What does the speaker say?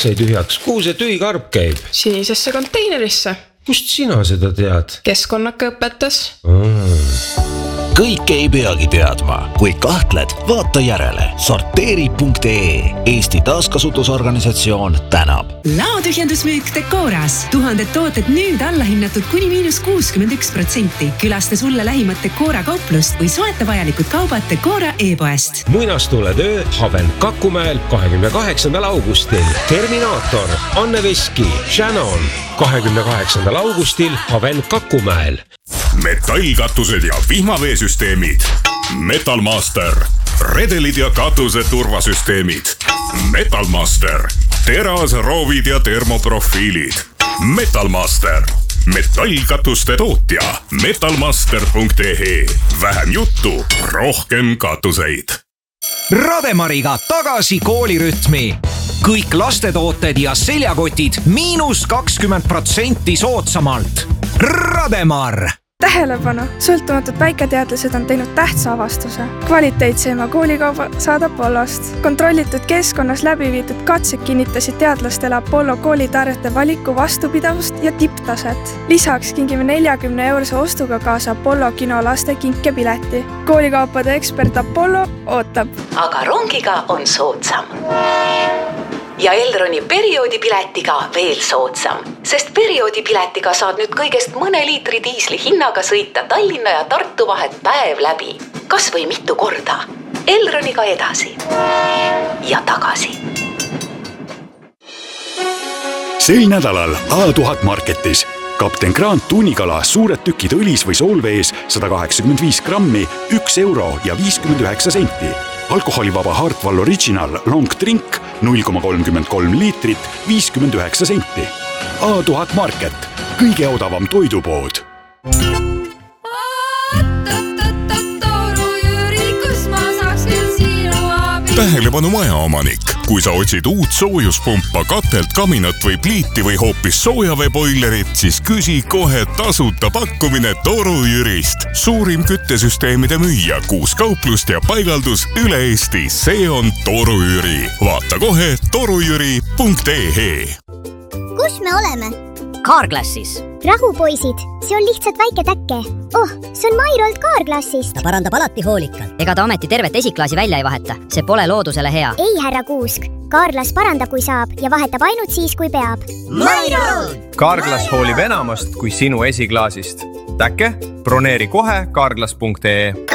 sai tühjaks, kuhu see tühikarp käib? Sinisesse konteinerisse. Kust sina seda tead? Keskkonnaka õpetas. Kõik ei peagi teadma. Kui kahtled, vaata järele. Sorteeri.ee Eesti taaskasutusorganisatsioon tänab. Laotühjendusmüük Decoras. 1000 tooted nüüd allahinnatud kuni -61%. Külasta sulle lähimat Decora kauplust või soeta vajalikud kaubad Decora e-poest. Muinastule töö Haven Kakumäel 28. augustil. Terminaator, Anne Veski, Shannon 28. augustil Haven Kakumäel. Metallkatused ja vihmaveesüsteemid. Metalmaster. Redelid ja katuse turvasüsteemid. Metalmaster. Terasroovid ja termoprofiilid. Metalmaster. Metallkatuste tootja. Metalmaster.ee. Vähem juttu, rohkem katuseid. Rademariga tagasi koolirütmi. Kõik lastetooted ja seljakotid -20% soodsamalt. Rademar! Tähelepanu! Sõltumatud väiketeadlased on teinud tähtsa avastuse. Kvaliteetseima koolikauba saad Apollost. Kontrollitud keskkonnas läbi viidud katsed kinnitasid teadlastele Apollo koolitarjete valiku vastupidavust ja tipptaset. Lisaks kingime 40 € ostuga kaasa Apollo kino laste kinkepileti. Koolikaupade ekspert Apollo ootab. Aga rongiga on soodsam. Ja Elroni perioodipiletiga veel soodsam, sest perioodipiletiga saad nüüd kõigest mõne liitri diisli hinnaga sõita Tallinna ja Tartu vahet päev läbi. Kas või mitu korda. Elroniga edasi ja tagasi. Sel nädalal A1000 Marketis. Kapten Grant tuunikala suured tükid õlis või soolvees 185 grammi, 1 € ja 59 senti. Alkoholivaba Hartwall Original Long Drink 0,33 liitrit, 59 senti. A1000 Market, kõige odavam toidupood. Tähelepanu majaomanik. Kui sa otsid uut soojuspumpa, katelt, kaminat või pliiti või hoopis soojaveeboilerit, siis küsi kohe tasuta pakkumine Toru Jürist. Suurim küttesüsteemide müüja, 6 kauplust ja paigaldus üle Eesti. See on Toru Jüri. Vaata kohe torujüri.ee. Kus me oleme? Carglassis. Rahu poisid, see on lihtsalt väike täkke. Oh, see on Mairolt Carglassist. Ta parandab alati hoolikalt. Ega ta ometi tervet esiklaasi välja ei vaheta. See pole loodusele hea. Ei, härra Kuusk. Carglass parandab, kui saab ja vahetab ainult siis, kui peab. Mairolt! Carglass hoolib enamast kui sinu esiklaasist. Täkke, broneeri kohe carglass.ee.